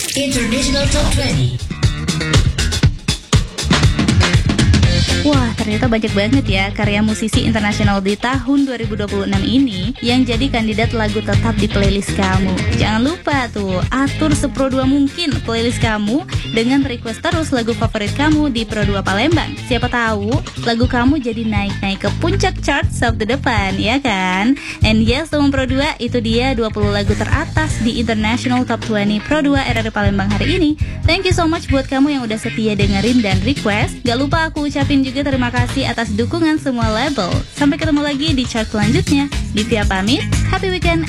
International Top 20. Wah, ternyata banyak banget ya karya musisi internasional di tahun 2026 ini yang jadi kandidat lagu tetap di playlist kamu. Jangan lupa tuh, atur sepro 2 mungkin playlist kamu dengan request terus lagu favorit kamu di Pro 2 Palembang. Siapa tahu lagu kamu jadi naik-naik ke puncak chart Sabtu depan, ya kan? And yes, teman Pro 2, itu dia 20 lagu teratas di International Top 20 Pro 2 RRI Palembang hari ini. Thank you so much buat kamu yang udah setia dengerin dan request. Gak lupa aku ucapin juga terima kasih atas dukungan semua label. Sampai ketemu lagi di chart selanjutnya. Divya pamit, happy weekend